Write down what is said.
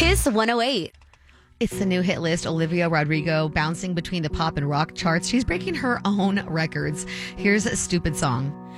Kiss 108. It's the new hit list. Olivia Rodrigo bouncing between the pop and rock charts. She's breaking her own records. Here's a stupid song.